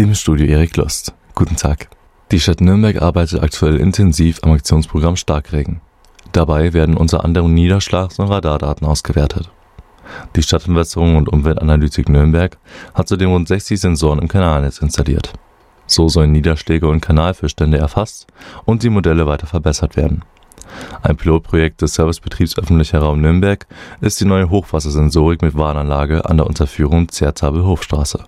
Im Studio Erik Lust. Guten Tag. Die Stadt Nürnberg arbeitet aktuell intensiv am Aktionsprogramm Starkregen. Dabei werden unter anderem Niederschlags- und Radardaten ausgewertet. Die Stadtentwässerung und Umweltanalytik Nürnberg hat zudem rund 60 Sensoren im Kanalnetz installiert. So sollen Niederschläge und Kanalfüllstände erfasst und die Modelle weiter verbessert werden. Ein Pilotprojekt des Servicebetriebs Öffentlicher Raum Nürnberg ist die neue Hochwassersensorik mit Warnanlage an der Unterführung Zertabel-Hofstraße.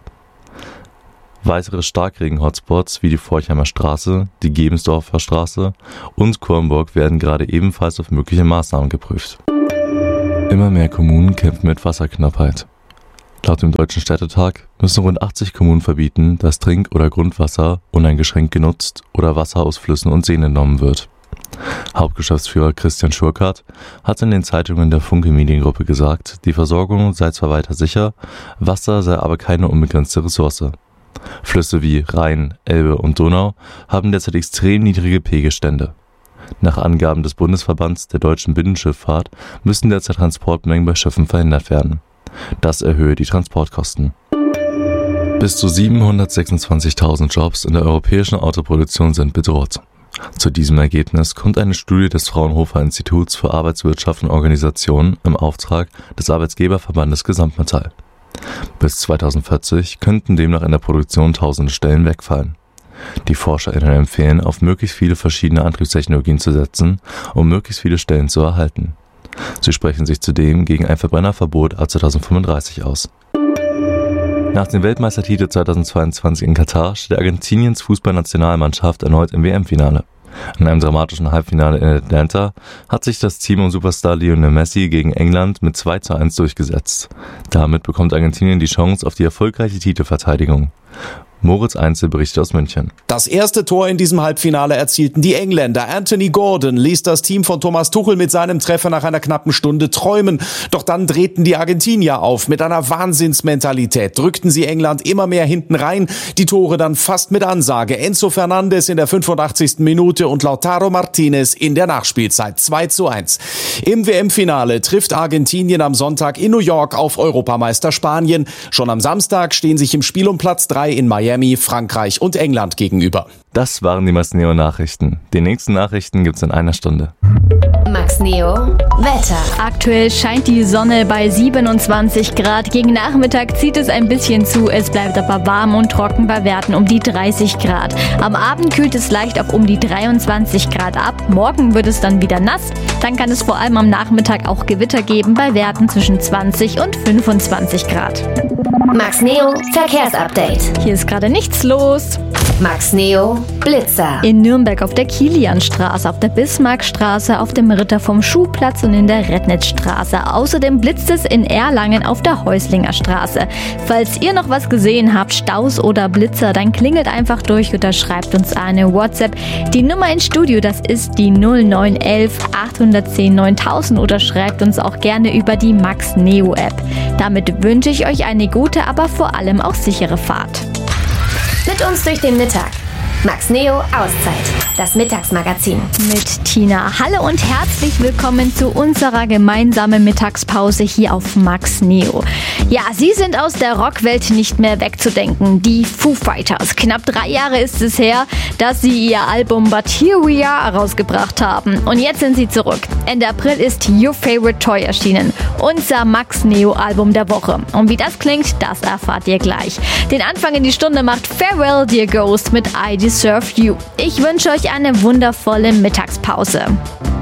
Weitere Starkregen-Hotspots wie die Forchheimer Straße, die Gebensdorfer Straße und Kornburg werden gerade ebenfalls auf mögliche Maßnahmen geprüft. Immer mehr Kommunen kämpfen mit Wasserknappheit. Laut dem Deutschen Städtetag müssen rund 80 Kommunen verbieten, dass Trink- oder Grundwasser uneingeschränkt genutzt oder Wasser aus Flüssen und Seen entnommen wird. Hauptgeschäftsführer Christian Schurkart hat in den Zeitungen der Funke Mediengruppe gesagt, die Versorgung sei zwar weiter sicher, Wasser sei aber keine unbegrenzte Ressource. Flüsse wie Rhein, Elbe und Donau haben derzeit extrem niedrige Pegelstände. Nach Angaben des Bundesverbands der deutschen Binnenschifffahrt müssen derzeit Transportmengen bei Schiffen verhindert werden. Das erhöhe die Transportkosten. Bis zu 726.000 Jobs in der europäischen Autoproduktion sind bedroht. Zu diesem Ergebnis kommt eine Studie des Fraunhofer Instituts für Arbeitswirtschaft und Organisation im Auftrag des Arbeitgeberverbandes Gesamtmetall. Bis 2040 könnten demnach in der Produktion tausende Stellen wegfallen. Die ForscherInnen empfehlen, auf möglichst viele verschiedene Antriebstechnologien zu setzen, um möglichst viele Stellen zu erhalten. Sie sprechen sich zudem gegen ein Verbrennerverbot ab 2035 aus. Nach dem Weltmeistertitel 2022 in Katar steht Argentiniens Fußballnationalmannschaft erneut im WM-Finale. In einem dramatischen Halbfinale in Atlanta hat sich das Team um Superstar Lionel Messi gegen England mit 2:1 durchgesetzt. Damit bekommt Argentinien die Chance auf die erfolgreiche Titelverteidigung. Moritz Einzel berichtet aus München. Das erste Tor in diesem Halbfinale erzielten die Engländer. Anthony Gordon ließ das Team von Thomas Tuchel mit seinem Treffer nach einer knappen Stunde träumen. Doch dann drehten die Argentinier auf. Mit einer Wahnsinnsmentalität drückten sie England immer mehr hinten rein. Die Tore dann fast mit Ansage. Enzo Fernandes in der 85. Minute und Lautaro Martinez in der Nachspielzeit 2:1. Im WM-Finale trifft Argentinien am Sonntag in New York auf Europameister Spanien. Schon am Samstag stehen sich im Spiel um Platz 3 in Miami, Frankreich und England gegenüber. Das waren die Max Neo Nachrichten. Die nächsten Nachrichten gibt's in einer Stunde. Max Neo Wetter. Aktuell scheint die Sonne bei 27 Grad. Gegen Nachmittag zieht es ein bisschen zu. Es bleibt aber warm und trocken bei Werten um die 30 Grad. Am Abend kühlt es leicht auf um die 23 Grad ab. Morgen wird es dann wieder nass. Dann kann es vor allem am Nachmittag auch Gewitter geben bei Werten zwischen 20 und 25 Grad. Max Neo Verkehrsupdate. Hier ist gerade nichts los. Max Neo Blitzer. In Nürnberg auf der Kilianstraße, auf der Bismarckstraße, auf dem Ritter vom Schuhplatz und in der Rednitzstraße. Außerdem blitzt es in Erlangen auf der Heuslinger Straße. Falls ihr noch was gesehen habt, Staus oder Blitzer, dann klingelt einfach durch oder schreibt uns eine WhatsApp. Die Nummer ins Studio, das ist die 0911 810 9000 oder schreibt uns auch gerne über die Max Neo App. Damit wünsche ich euch eine gute, aber vor allem auch sichere Fahrt. Mit uns durch den Mittag. Max Neo Auszeit. Das Mittagsmagazin. Mit Tina. Hallo und herzlich willkommen zu unserer gemeinsamen Mittagspause hier auf Max Neo. Ja, sie sind aus der Rockwelt nicht mehr wegzudenken. Die Foo Fighters. Knapp 3 Jahre ist es her, dass sie ihr Album But Here We Are rausgebracht haben. Und jetzt sind sie zurück. Ende April ist Your Favorite Toy erschienen. Unser Max Neo Album der Woche. Und wie das klingt, das erfahrt ihr gleich. Den Anfang in die Stunde macht Farewell Dear Ghost mit I Deserve You. Ich wünsche euch eine wundervolle Mittagspause.